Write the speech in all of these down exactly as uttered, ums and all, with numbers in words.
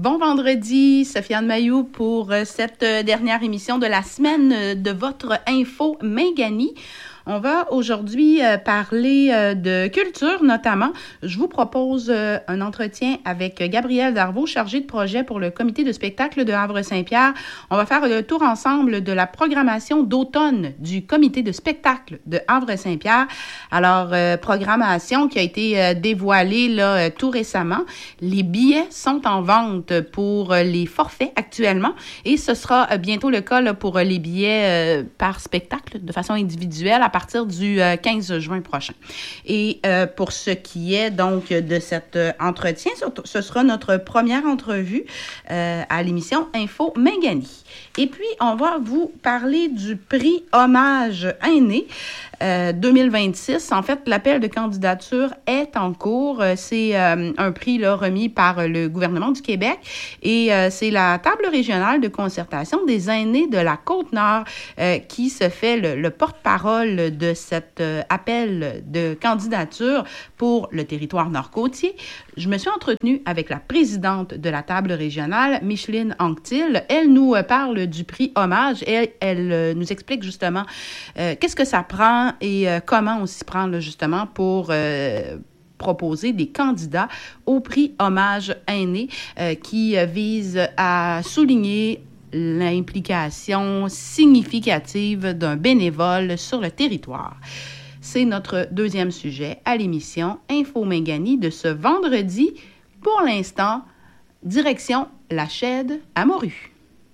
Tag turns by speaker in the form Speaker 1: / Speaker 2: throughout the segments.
Speaker 1: Bon vendredi, Sofiane Mailloux pour cette dernière émission de la semaine de votre Info Mingani. On va aujourd'hui euh, parler euh, de culture notamment. Je vous propose euh, un entretien avec Gabrielle Darvaux, chargée de projet pour le comité de spectacle de Havre-Saint-Pierre. On va faire le tour ensemble de la programmation d'automne du comité de spectacle de Havre-Saint-Pierre. Alors, euh, programmation qui a été euh, dévoilée là, euh, tout récemment. Les billets sont en vente pour euh, les forfaits actuellement et ce sera euh, bientôt le cas là, pour euh, les billets euh, par spectacle de façon individuelle à partir du euh, quinze juin prochain. Et euh, pour ce qui est donc de cet euh, entretien, ce sera notre première entrevue euh, à l'émission Info Mingani. Et puis, on va vous parler du prix Hommage Aîné euh, deux mille vingt-six. En fait, l'appel de candidature est en cours. C'est euh, un prix là, remis par le gouvernement du Québec et euh, c'est la table régionale de concertation des aînés de la Côte-Nord euh, qui se fait le, le porte-parole de cet euh, appel de candidature pour le territoire nord-côtier. Je me suis entretenue avec la présidente de la table régionale, Micheline Anctil. Elle nous euh, parle du prix Hommage et elle, elle euh, nous explique justement euh, qu'est-ce que ça prend et euh, comment on s'y prend là, justement pour euh, proposer des candidats au prix Hommage Aîné euh, qui euh, vise à souligner l'implication significative d'un bénévole sur le territoire. C'est notre deuxième sujet à l'émission Info Mingani de ce vendredi. Pour l'instant, direction la Chède à Morue.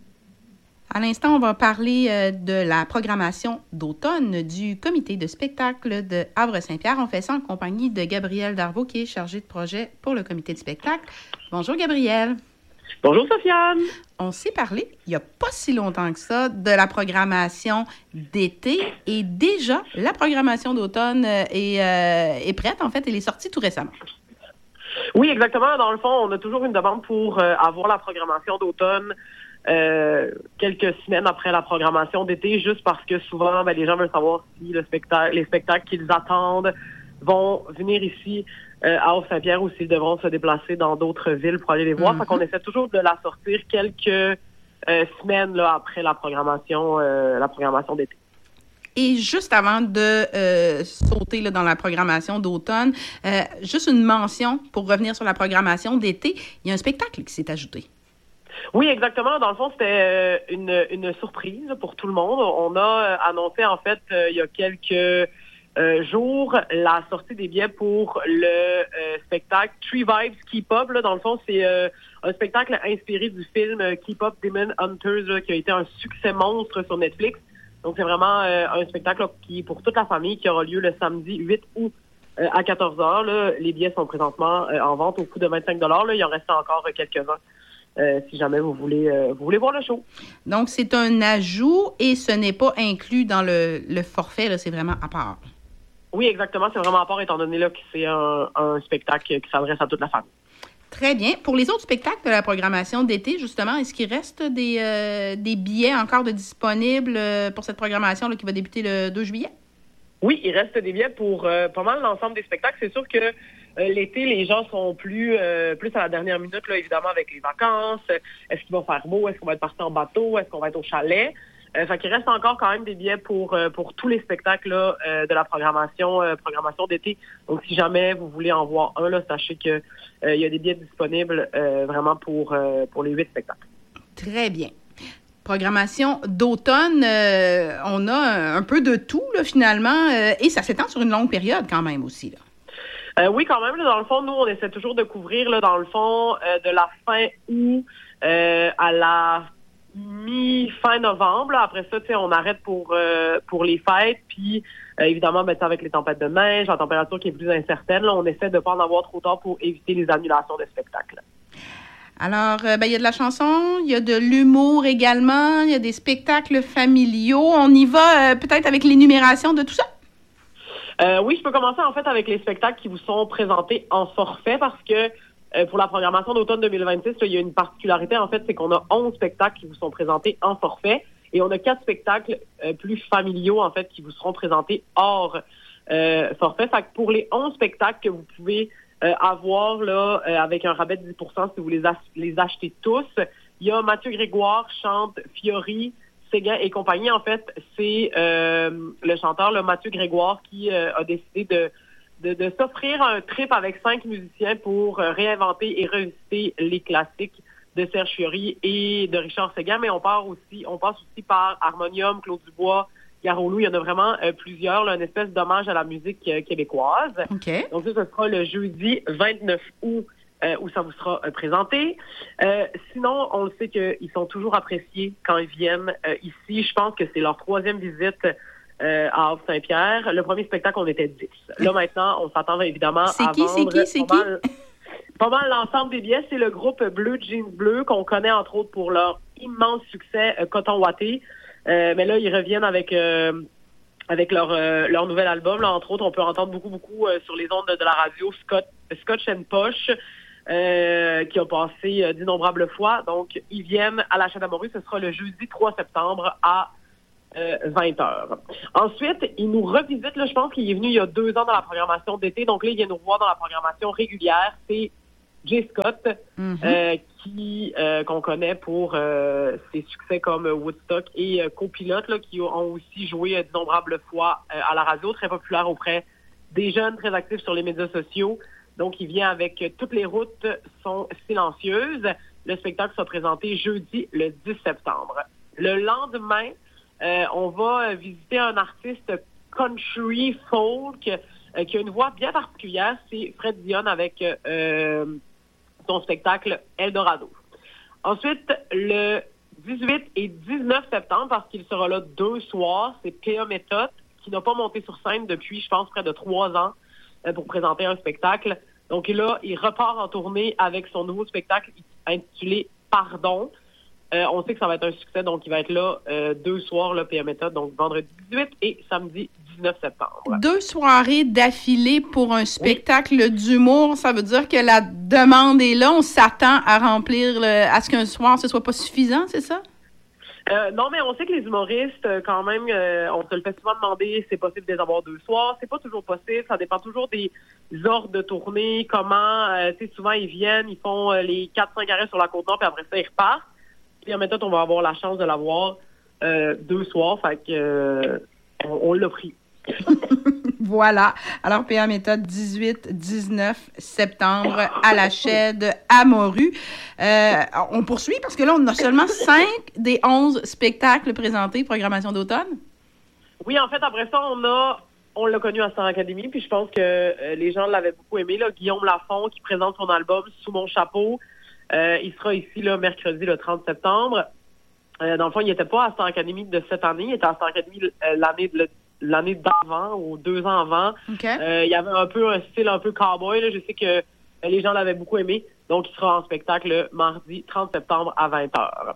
Speaker 1: À l'instant, on va parler euh, de la programmation d'automne du comité de spectacle de Havre-Saint-Pierre. On fait ça en compagnie de Gabrielle Darvaux, qui est chargée de projet pour le comité de spectacle. Bonjour, Gabrielle.
Speaker 2: Bonjour, Sofiane.
Speaker 1: On s'est parlé, il n'y a pas si longtemps que ça, de la programmation d'été. Et déjà, la programmation d'automne est, euh, est prête. En fait, elle est sortie tout récemment.
Speaker 2: Oui, exactement. Dans le fond, on a toujours une demande pour euh, avoir la programmation d'automne euh, quelques semaines après la programmation d'été, juste parce que souvent, ben, les gens veulent savoir si le spectacle, les spectacles qu'ils attendent vont venir ici euh, à Havre-Saint-Pierre ou s'ils devront se déplacer dans d'autres villes pour aller les voir. Mm-hmm. Fait qu'on essaie toujours de la sortir quelques euh, semaines là, après la programmation, euh, la programmation d'été.
Speaker 1: Et juste avant de euh, sauter là, dans la programmation d'automne, euh, juste une mention pour revenir sur la programmation d'été, il y a un spectacle qui s'est ajouté.
Speaker 2: Oui, exactement. Dans le fond, c'était euh, une, une surprise pour tout le monde. On a euh, annoncé, en fait, euh, il y a quelques euh, jours, la sortie des billets pour le euh, spectacle Three Vibes Keep Up. Là, dans le fond, c'est euh, un spectacle inspiré du film euh, Keep Up Demon Hunters, là, qui a été un succès monstre sur Netflix. Donc, c'est vraiment euh, un spectacle là, qui est pour toute la famille, qui aura lieu le samedi huit août euh, à quatorze heures. Là. Les billets sont présentement euh, en vente au coût de vingt-cinq dollars. Là. Il en reste encore euh, quelques-uns. Euh, si jamais vous voulez euh, vous voulez voir le show.
Speaker 1: Donc, c'est un ajout et ce n'est pas inclus dans le, le forfait, là, c'est vraiment à part.
Speaker 2: Oui, exactement, c'est vraiment à part étant donné là, que c'est un, un spectacle qui s'adresse à toute la famille.
Speaker 1: Très bien. Pour les autres spectacles de la programmation d'été, justement, est-ce qu'il reste des, euh, des billets encore de disponibles pour cette programmation là, qui va débuter le deux juillet?
Speaker 2: Oui, il reste des billets pour euh, pas mal l'ensemble des spectacles. C'est sûr que euh, l'été, les gens sont plus euh, plus à la dernière minute, là, évidemment, avec les vacances. Est-ce qu'il va faire beau? Est-ce qu'on va être parti en bateau? Est-ce qu'on va être au chalet? Euh, fait qu'il reste encore quand même des billets pour euh, pour tous les spectacles là, euh, de la programmation euh, programmation d'été. Donc, si jamais vous voulez en voir un, là, sachez que euh, il y a des billets disponibles euh, vraiment pour euh, pour les huit spectacles.
Speaker 1: Très bien. Programmation d'automne, euh, on a un, un peu de tout, là, finalement, euh, et ça s'étend sur une longue période quand même aussi, là.
Speaker 2: Euh, oui, quand même. Là, dans le fond, nous, on essaie toujours de couvrir, là, dans le fond, euh, de la fin août euh, à la mi-fin novembre. Là. Après ça, tu sais, on arrête pour euh, pour les fêtes. Puis, euh, évidemment, ben, avec les tempêtes de neige, la température qui est plus incertaine, là, on essaie de ne pas en avoir trop tard pour éviter les annulations de spectacles.
Speaker 1: Alors, euh, ben, il y a de la chanson, il y a de l'humour également, il y a des spectacles familiaux. On y va euh, peut-être avec l'énumération de tout ça?
Speaker 2: Euh, oui, je peux commencer en fait avec les spectacles qui vous sont présentés en forfait parce que euh, pour la programmation d'automne deux mille vingt-six, là, il y a une particularité en fait, c'est qu'on a onze spectacles qui vous sont présentés en forfait et on a quatre spectacles euh, plus familiaux en fait qui vous seront présentés hors euh, forfait. Fait que pour les onze spectacles que vous pouvez euh, avoir là euh, avec un rabais de dix pour cent si vous les, ach- les achetez tous. Il y a Mathieu Grégoire chante Fiori, Séguin et compagnie. En fait, c'est euh, le chanteur là, Mathieu Grégoire qui euh, a décidé de, de, de s'offrir un trip avec cinq musiciens pour euh, réinventer et revisiter les classiques de Serge Fiori et de Richard Séguin. Mais on part aussi, on passe aussi par Harmonium, Claude Dubois, Garolou. Il y en a vraiment euh, plusieurs, là, une espèce d'hommage à la musique euh, québécoise.
Speaker 1: Okay.
Speaker 2: Donc ça, ce sera le jeudi vingt-neuf août. Euh, où ça vous sera euh, présenté. Euh, sinon, on le sait qu'ils sont toujours appréciés quand ils viennent euh, ici. Je pense que c'est leur troisième visite euh, à Havre-Saint-Pierre. Le premier spectacle, on était dix. Là, maintenant, on s'attend évidemment
Speaker 1: c'est
Speaker 2: à
Speaker 1: qui,
Speaker 2: vendre
Speaker 1: c'est qui, c'est
Speaker 2: pas
Speaker 1: qui?
Speaker 2: mal, pas mal l'ensemble des billets. C'est le groupe Bleu Jeans Bleu qu'on connaît entre autres pour leur immense succès euh, Coton Watté. Euh, mais là, ils reviennent avec... Euh, avec leur euh, leur nouvel album. Là, entre autres, on peut entendre beaucoup, beaucoup euh, sur les ondes de, de la radio Scott, Scotch and Posh, euh, qui a passé euh, d'innombrables fois. Donc, ils viennent à la Chaîne Amorue. Ce sera le jeudi trois septembre à euh, vingt heures. Ensuite, ils nous revisitent. Là, je pense qu'il est venu il y a deux ans dans la programmation d'été. Donc là, il vient nous revoir dans la programmation régulière. C'est Jay Scott, mm-hmm. euh, qui euh, qu'on connaît pour euh, ses succès comme Woodstock et euh, Copilote, là, qui ont aussi joué euh, d'innombrables fois euh, à la radio, très populaire auprès des jeunes, très actifs sur les médias sociaux. Donc, il vient avec euh, Toutes les routes sont silencieuses. Le spectacle sera présenté jeudi, le dix septembre. Le lendemain, euh, on va visiter un artiste country folk euh, qui a une voix bien particulière. C'est Fred Dionne avec euh, son spectacle Eldorado. Ensuite, le dix-huit et dix-neuf septembre, parce qu'il sera là deux soirs, c'est P A Méthode, qui n'a pas monté sur scène depuis, je pense, près de trois ans euh, pour présenter un spectacle. Donc là, il repart en tournée avec son nouveau spectacle intitulé Pardon. Euh, on sait que ça va être un succès, donc il va être là euh, deux soirs, là, P A Méthode, donc vendredi dix-huit et samedi dix-neuf septembre.
Speaker 1: Deux soirées d'affilée pour un spectacle oui. d'humour, ça veut dire que la demande est là, on s'attend à remplir, le, à ce qu'un soir ce soit pas suffisant, c'est ça?
Speaker 2: Euh, non, mais on sait que les humoristes, quand même, euh, on se le fait souvent demander, c'est possible de les avoir deux soirs. C'est pas toujours possible, ça dépend toujours des ordres de tournée, comment, euh, tu sais, souvent ils viennent, ils font euh, les quatre cinq arrêts sur la Côte-Nord, puis après ça, ils repartent. Puis en méthode, on va avoir la chance de l'avoir euh, deux soirs, fait que euh, on, on l'a pris.
Speaker 1: Voilà. Alors, P A Méthode, dix-huit dix-neuf septembre à la Chaîne Amorue. Euh, on poursuit parce que là, on a seulement cinq des onze spectacles présentés, programmation d'automne.
Speaker 2: Oui, en fait, après ça, on a, on l'a connu à Star Academy, puis je pense que euh, les gens l'avaient beaucoup aimé, là. Guillaume Lafont qui présente son album Sous mon chapeau. Euh, il sera ici, là, mercredi, le trente septembre. Euh, dans le fond, il n'était pas à Star Academy de cette année, il était à Star Academy euh, l'année de l'année d'avant ou deux ans avant.
Speaker 1: Okay.
Speaker 2: Euh, il y avait un peu un style un peu cowboy. Là. Je sais que euh, les gens l'avaient beaucoup aimé. Donc, il sera en spectacle le mardi trente septembre à vingt heures.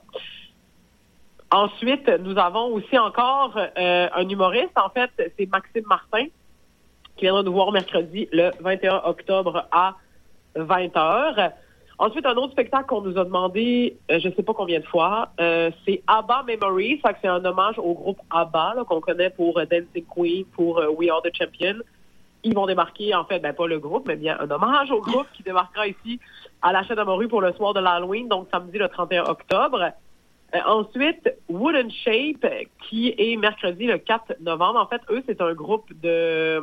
Speaker 2: Ensuite, nous avons aussi encore euh, un humoriste. En fait, c'est Maxime Martin qui viendra nous voir mercredi le vingt et un octobre à vingt heures. Ensuite, un autre spectacle qu'on nous a demandé, euh, je ne sais pas combien de fois, euh, c'est ABBA Memories. Ça, c'est un hommage au groupe ABBA là, qu'on connaît pour euh, Dancing Queen, pour euh, We Are the Champions. Ils vont débarquer, en fait, ben pas le groupe, mais bien un hommage au groupe qui débarquera ici à la Chaîne Amorue pour le soir de l'Halloween, donc samedi le trente et un octobre. Euh, ensuite, Wooden Shape, qui est mercredi le quatre novembre. En fait, eux, c'est un groupe de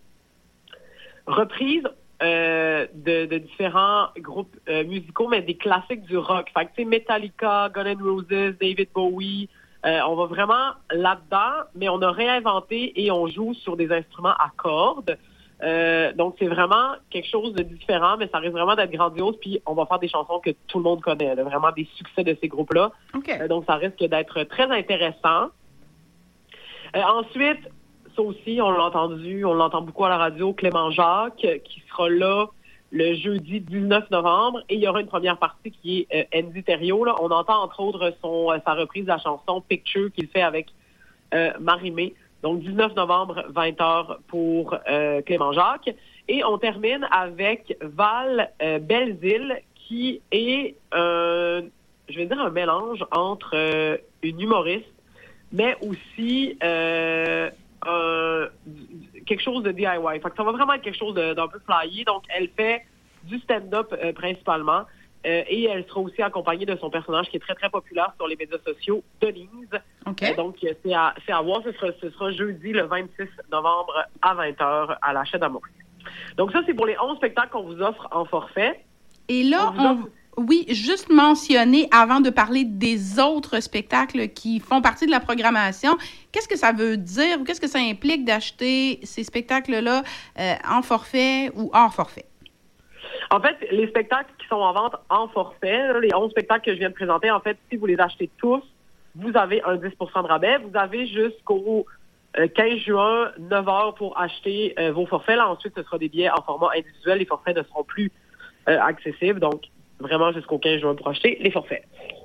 Speaker 2: reprises Euh, de, de différents groupes euh, musicaux, mais des classiques du rock. Fait que, tu sais, Metallica, Guns N' Roses, David Bowie, euh, on va vraiment là-dedans, mais on a réinventé et on joue sur des instruments à cordes. Euh, donc, c'est vraiment quelque chose de différent, mais ça risque vraiment d'être grandiose, puis on va faire des chansons que tout le monde connaît, là, vraiment des succès de ces groupes-là.
Speaker 1: Okay.
Speaker 2: Euh, donc, ça risque d'être très intéressant. Euh, ensuite, ça aussi, on l'a entendu, on l'entend beaucoup à la radio, Clément Jacques, qui sera là le jeudi dix-neuf novembre. Et il y aura une première partie qui est euh, Andy Thériault. Là. On entend entre autres son, euh, sa reprise de la chanson Picture qu'il fait avec euh, Marie-Mé. Donc, dix-neuf novembre, vingt heures pour euh, Clément Jacques. Et on termine avec Val euh, Belzile, qui est, euh, je vais dire, un mélange entre euh, une humoriste, mais aussi... Euh, Euh, quelque chose de D I Y. Fait que ça va vraiment être quelque chose de, d'un peu flyé. Donc, elle fait du stand-up euh, principalement. Euh, et elle sera aussi accompagnée de son personnage qui est très, très populaire sur les médias sociaux, Denise.
Speaker 1: Okay.
Speaker 2: Euh, donc, c'est à, c'est à voir. Ce sera, ce sera jeudi le vingt-six novembre à vingt heures à la Chaîne d'Amour. Donc, ça, c'est pour les onze spectacles qu'on vous offre en forfait.
Speaker 1: Et là, on, offre... oui, juste mentionner, avant de parler des autres spectacles qui font partie de la programmation, qu'est-ce que ça veut dire ou qu'est-ce que ça implique d'acheter ces spectacles-là euh, en forfait ou hors forfait?
Speaker 2: En fait, les spectacles qui sont en vente en forfait, là, les onze spectacles que je viens de présenter, en fait, si vous les achetez tous, vous avez un dix pour cent de rabais. Vous avez jusqu'au euh, quinze juin, neuf heures pour acheter euh, vos forfaits. Là, ensuite, ce sera des billets en format individuel. Les forfaits ne seront plus euh, accessibles. Donc, vraiment jusqu'au quinze juin pour acheter les forfaits.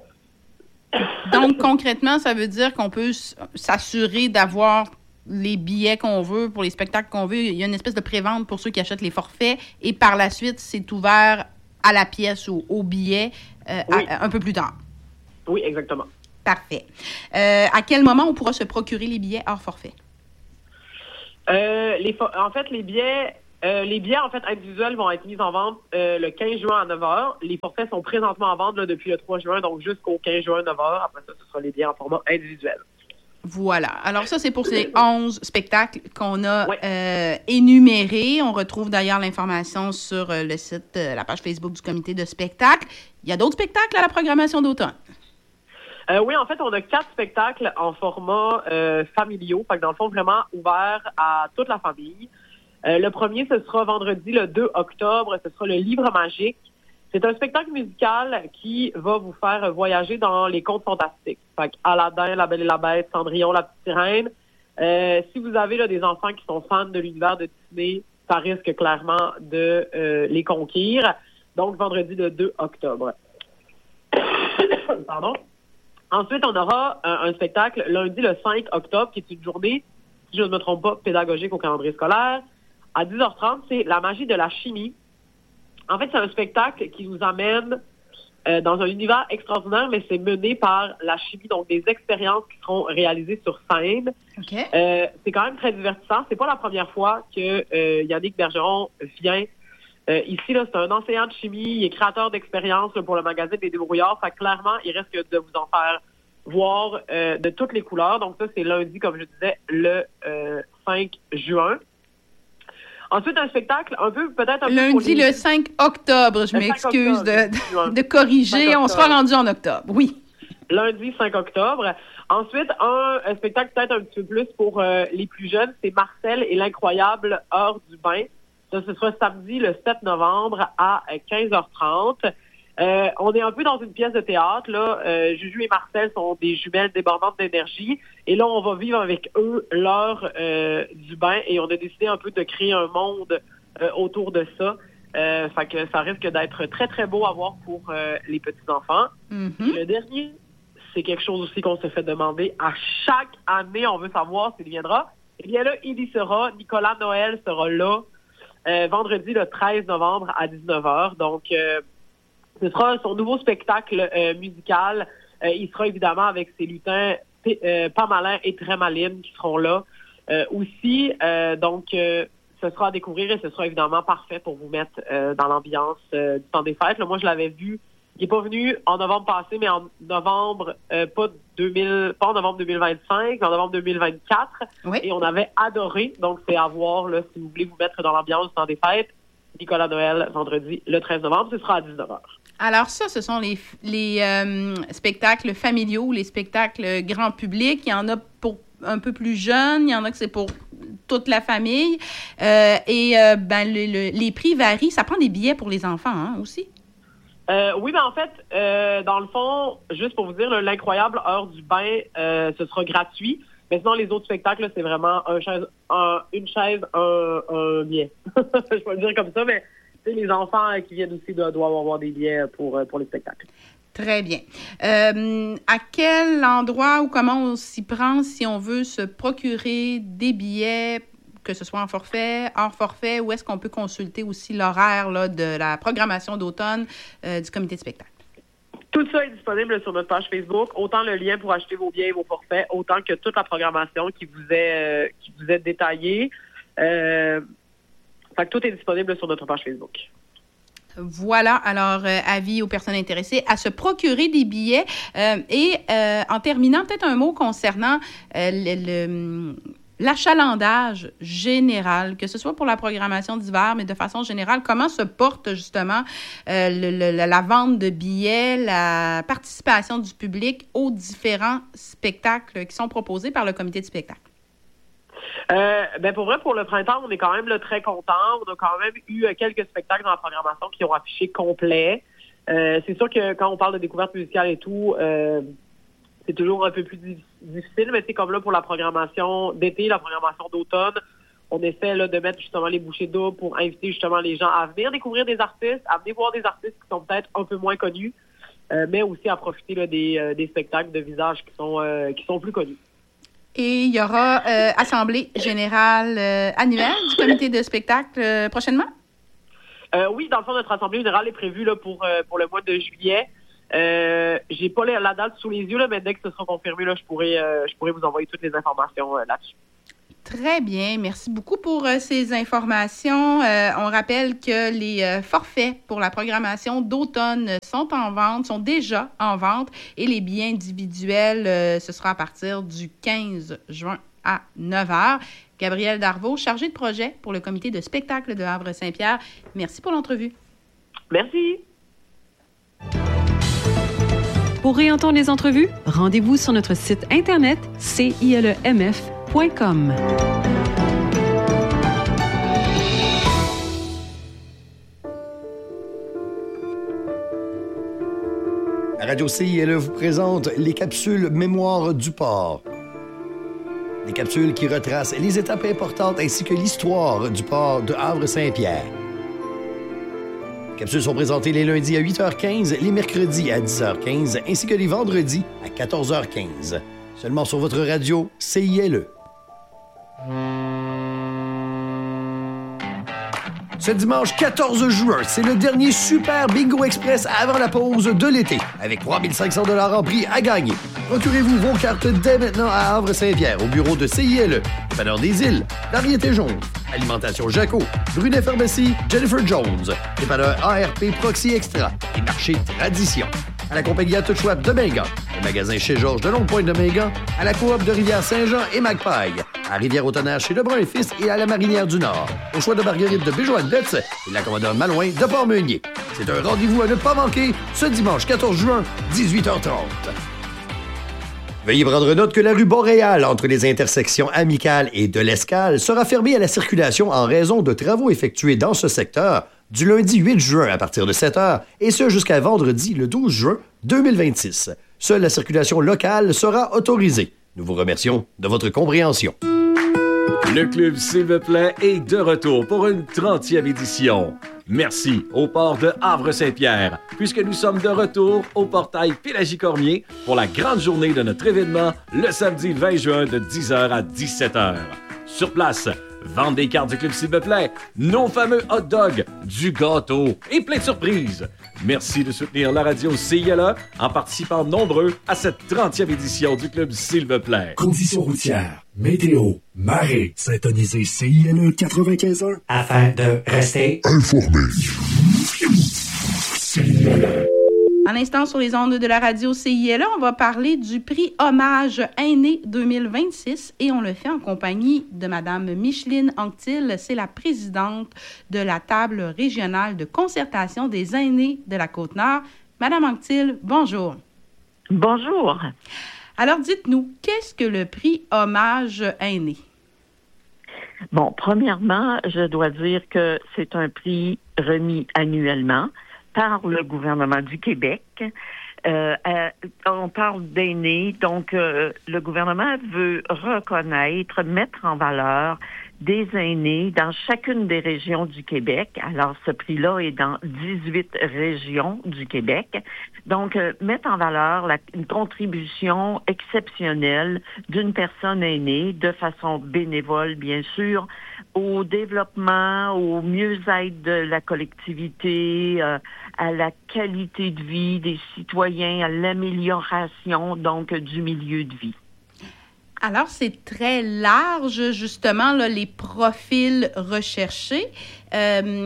Speaker 1: Donc, concrètement, ça veut dire qu'on peut s'assurer d'avoir les billets qu'on veut pour les spectacles qu'on veut. Il y a une espèce de prévente pour ceux qui achètent les forfaits et par la suite, c'est ouvert à la pièce ou au billet euh,
Speaker 2: oui.
Speaker 1: à, un peu plus tard.
Speaker 2: Oui, exactement.
Speaker 1: Parfait. Euh, à quel moment on pourra se procurer les billets hors forfait?
Speaker 2: Euh, les for- en fait, les billets, euh, les billets en fait individuels vont être mis en vente euh, le quinze juin à neuf heures. Les forfaits sont présentement en vente là, depuis le trois juin, donc jusqu'au quinze juin, neuf heures. Après ça, ce sera les billets en format individuel.
Speaker 1: Voilà. Alors ça, c'est pour ces onze spectacles qu'on a ouais. euh, énumérés. On retrouve d'ailleurs l'information sur euh, le site, euh, la page Facebook du comité de spectacle. Il y a d'autres spectacles à la programmation d'automne.
Speaker 2: Euh, oui, en fait, on a quatre spectacles en format euh, familiaux, fait que dans le fond, vraiment ouvert à toute la famille. Euh, le premier, ce sera vendredi, le deux octobre, ce sera le Livre magique. C'est un spectacle musical qui va vous faire voyager dans les contes fantastiques. Fait qu'Aladin, La Belle et la Bête, Cendrillon, La Petite Sirène. Euh, si vous avez là, des enfants qui sont fans de l'univers de Disney, ça risque clairement de euh, les conquérir. Donc, vendredi le deux octobre. Pardon. Ensuite, on aura un, un spectacle lundi le cinq octobre, qui est une journée, si je ne me trompe pas, pédagogique au calendrier scolaire. À dix heures trente, c'est La magie de la chimie. En fait, c'est un spectacle qui nous amène euh, dans un univers extraordinaire, mais c'est mené par la chimie, donc des expériences qui seront réalisées sur scène.
Speaker 1: Okay.
Speaker 2: Euh, c'est quand même très divertissant. C'est pas la première fois que euh, Yannick Bergeron vient euh, ici. Là, c'est un enseignant de chimie, il est créateur d'expériences là, pour le magazine des Débrouillards. Fait que clairement, il risque de vous en faire voir euh, de toutes les couleurs. Donc ça, c'est lundi, comme je disais, le euh, cinq juin. Ensuite, un spectacle un peu, peut-être un peu...
Speaker 1: Lundi, les... le cinq octobre, je le m'excuse de, de, de corriger. On sera rendu en octobre, oui.
Speaker 2: Lundi, cinq octobre. Ensuite, un, un spectacle peut-être un petit peu plus pour euh, les plus jeunes, c'est Marcel et l'incroyable heure du bain. Ça, ce sera samedi, le sept novembre à quinze heures trente. Euh, on est un peu dans une pièce de théâtre, là. Euh, Juju et Marcel sont des jumelles débordantes d'énergie. Et là, on va vivre avec eux l'heure euh, du bain. Et on a décidé un peu de créer un monde euh, autour de ça. Euh, fait que ça risque d'être très, très beau à voir pour euh, les petits-enfants.
Speaker 1: Mm-hmm.
Speaker 2: Le dernier, c'est quelque chose aussi qu'on se fait demander à chaque année. On veut savoir s'il viendra. Eh bien là, il y sera. Nicolas Noël sera là euh, vendredi, le treize novembre à dix-neuf heures. Donc... Euh, Ce sera son nouveau spectacle euh, musical. Euh, il sera évidemment avec ses lutins euh, pas malins et très malines qui seront là euh, aussi. Euh, donc, euh, ce sera à découvrir et ce sera évidemment parfait pour vous mettre euh, dans l'ambiance euh, du temps des fêtes. Là, moi, je l'avais vu. Il n'est pas venu en novembre passé, mais en novembre, euh, pas deux mille, pas en novembre deux mille vingt-cinq, mais en novembre deux mille vingt-quatre.
Speaker 1: Oui.
Speaker 2: Et on avait adoré. Donc, c'est à voir là, si vous voulez vous mettre dans l'ambiance du temps des fêtes. Nicolas Noël, vendredi, le treize novembre, ce sera à dix-neuf heures.
Speaker 1: Alors ça, ce sont les, les euh, spectacles familiaux, les spectacles grand public. Il y en a pour un peu plus jeunes, il y en a que c'est pour toute la famille. Euh, et euh, ben, le, le, les prix varient. Ça prend des billets pour les enfants hein, aussi?
Speaker 2: Euh, oui, ben en fait, euh, dans le fond, juste pour vous dire, là, l'incroyable heure du bain, euh, ce sera gratuit. Mais sinon, les autres spectacles, là, c'est vraiment un chaise, un, une chaise, un, un billet. Je peux le dire comme ça, mais les enfants qui viennent aussi doivent, doivent avoir des billets pour, pour les spectacles.
Speaker 1: Très bien. Euh, à quel endroit ou comment on s'y prend si on veut se procurer des billets, que ce soit en forfait, hors forfait, ou est-ce qu'on peut consulter aussi l'horaire là, de la programmation d'automne euh, du comité de spectacle?
Speaker 2: Tout ça est disponible sur notre page Facebook, autant le lien pour acheter vos billets et vos forfaits, autant que toute la programmation qui vous est, euh, qui vous est détaillée. Euh, fait que tout est disponible sur notre page Facebook.
Speaker 1: Voilà, alors euh, avis aux personnes intéressées à se procurer des billets. Euh, et euh, en terminant, peut-être un mot concernant euh, le, le, l'achalandage général, que ce soit pour la programmation d'hiver, mais de façon générale, comment se porte justement euh, le, le, la vente de billets, la participation du public aux différents spectacles qui sont proposés par le comité de spectacle?
Speaker 2: Euh, ben pour vrai, pour le printemps, on est quand même là, très contents. On a quand même eu euh, quelques spectacles dans la programmation qui ont affiché complet. Euh, c'est sûr que quand on parle de découverte musicale et tout, euh, c'est toujours un peu plus difficile, mais c'est comme là pour la programmation d'été, la programmation d'automne, on essaie là, de mettre justement les bouchées doubles pour inviter justement les gens à venir découvrir des artistes, à venir voir des artistes qui sont peut-être un peu moins connus, euh, mais aussi à profiter là, des, euh, des spectacles de visages qui sont, euh, qui sont plus connus.
Speaker 1: Et il y aura euh, Assemblée générale euh, annuelle du comité de spectacle euh, prochainement?
Speaker 2: Euh, oui, dans le fond, notre Assemblée générale est prévue là, pour, euh, pour le mois de juillet. Euh, j'ai pas la date sous les yeux, là, mais dès que ce sera confirmé, là, je pourrai, euh, je pourrai vous envoyer toutes les informations euh, là-dessus.
Speaker 1: Très bien. Merci beaucoup pour euh, ces informations. Euh, on rappelle que les euh, forfaits pour la programmation d'automne sont en vente, sont déjà en vente, et les billets individuels, euh, ce sera à partir du quinze juin à neuf heures. Gabrielle Darvaux, chargée de projet pour le comité de spectacle de Havre-Saint-Pierre. Merci pour l'entrevue.
Speaker 2: Merci.
Speaker 3: Pour réentendre les entrevues, rendez-vous sur notre site internet c i l e m f point com.
Speaker 4: La Radio C I L E vous présente les capsules Mémoire du port. Des capsules qui retracent les étapes importantes ainsi que l'histoire du port de Havre-Saint-Pierre. Les capsules sont présentées les lundis à huit heures quinze, les mercredis à dix heures quinze ainsi que les vendredis à quatorze heures quinze. Seulement sur votre radio C I L E. Ce dimanche quatorze juin, c'est le dernier Super Bingo Express avant la pause de l'été, avec trois mille cinq cents dollars en prix à gagner. Procurez-vous vos cartes dès maintenant à Havre-Saint-Pierre, au bureau de C I L E, Dépanneur des Îles, Variété Jaune, Alimentation Jaco, Brunet Pharmacie, Jennifer Jones, Dépanneur A R P Proxy Extra et Marché Tradition. À la compagnie à Touchouap de Mingan, le magasin chez Georges de Longue-Pointe de Mingan, à la coop de Rivière-Saint-Jean et Magpie, à Rivière-au-Tonnerre chez Lebrun et Fils et à la Marinière du Nord, au choix de Marguerite de Béjoine-Betz et la commandeur Malouin de Port-Meunier. C'est un rendez-vous à ne pas manquer ce dimanche quatorze juin, dix-huit heures trente. Veuillez prendre note que la rue Boréal, entre les intersections Amicales et de l'Escale, sera fermée à la circulation en raison de travaux effectués dans ce secteur du lundi huit juin à partir de sept heures et ce jusqu'à vendredi le douze juin deux mille vingt-six. Seule la circulation locale sera autorisée. Nous vous remercions de votre compréhension.
Speaker 5: Le Club S'il vous plaît est de retour pour une trentième édition. Merci au port de Havre-Saint-Pierre, puisque nous sommes de retour au portail Pélagie-Cormier pour la grande journée de notre événement le samedi vingt juin de dix heures à dix-sept heures. Sur place, vente des cartes du Club S'il vous plaît, nos fameux hot dogs, du gâteau et plein de surprises. Merci de soutenir la radio C I L E en participant nombreux à cette trentième édition du Club S'il vous plaît.
Speaker 6: Conditions routières, météo, marée, syntonisez C I L E quatre-vingt-quinze heures
Speaker 7: afin de rester
Speaker 6: informé. C I L E.
Speaker 1: À l'instant, sur les ondes de la radio C I L E, on va parler du prix Hommage Aîné deux mille vingt-six et on le fait en compagnie de Mme Micheline Anctil. C'est la présidente de la table régionale de concertation des aînés de la Côte-Nord. Mme Anctil, bonjour.
Speaker 8: Bonjour.
Speaker 1: Alors, dites-nous, qu'est-ce que le prix Hommage Aîné?
Speaker 8: Bon, premièrement, je dois dire que c'est un prix remis annuellement par le gouvernement du Québec. Euh, euh, on parle d'aînés, donc euh, le gouvernement veut reconnaître, mettre en valeur des aînés dans chacune des régions du Québec. Alors, ce prix-là est dans dix-huit régions du Québec. Donc, euh, mettre en valeur la, une contribution exceptionnelle d'une personne aînée de façon bénévole, bien sûr, au développement, au mieux-être de la collectivité, euh, à la qualité de vie des citoyens, à l'amélioration, donc, du milieu de vie.
Speaker 1: Alors, c'est très large, justement, là, les profils recherchés. Euh,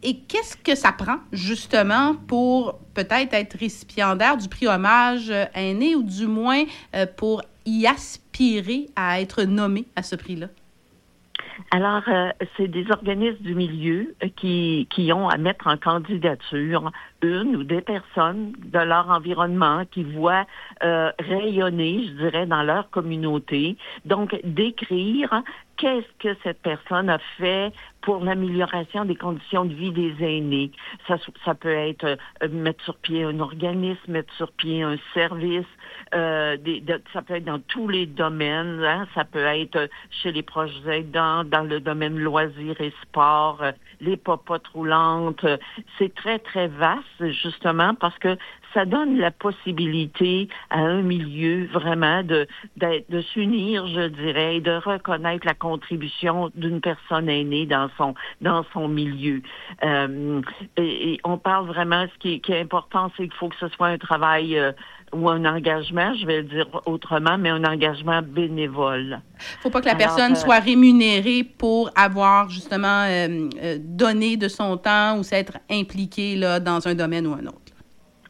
Speaker 1: et qu'est-ce que ça prend, justement, pour peut-être être récipiendaire du prix Hommage aîné ou du moins euh, pour y aspirer à être nommé à ce prix-là?
Speaker 8: Alors, euh, c'est des organismes du milieu qui, qui ont à mettre en candidature une ou des personnes de leur environnement qui voient euh, rayonner, je dirais, dans leur communauté. Donc, d'écrire qu'est-ce que cette personne a fait pour l'amélioration des conditions de vie des aînés. Ça, ça peut être euh, mettre sur pied un organisme, mettre sur pied un service, euh, des, de, ça peut être dans tous les domaines, hein, ça peut être chez les proches aidants, dans le domaine loisirs et sport, euh, les popotes roulantes. C'est très, très vaste, justement, parce que ça donne la possibilité à un milieu vraiment de, de, de s'unir, je dirais, et de reconnaître la contribution d'une personne aînée dans son dans son milieu. Euh, et, et on parle vraiment, ce qui est, qui est important, c'est qu'il faut que ce soit un travail euh, ou un engagement, je vais le dire autrement, mais un engagement bénévole.
Speaker 1: Il ne faut pas que la
Speaker 8: Alors,
Speaker 1: personne
Speaker 8: euh,
Speaker 1: soit rémunérée pour avoir justement euh, euh, donné de son temps ou s'être impliquée là, dans un domaine ou un autre.